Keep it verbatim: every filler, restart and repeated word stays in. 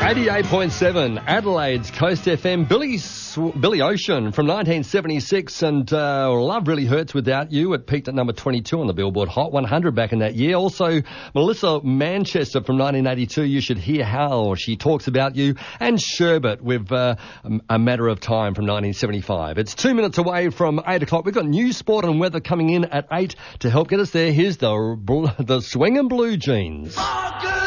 eighty-eight point seven, Adelaide's Coast F M. Billy Sw- Billy Ocean from nineteen seventy-six, and uh, Love Really Hurts Without You. It peaked at number twenty-two on the Billboard Hot one hundred back in that year. Also, Melissa Manchester from nineteen eighty-two, You Should Hear How She Talks About You. And Sherbet with uh, A Matter of Time from nineteen seventy-five. It's two minutes away from eight o'clock. We've got news, sport and weather coming in at eight to help get us there. Here's the, the Swingin' Blue Jeans.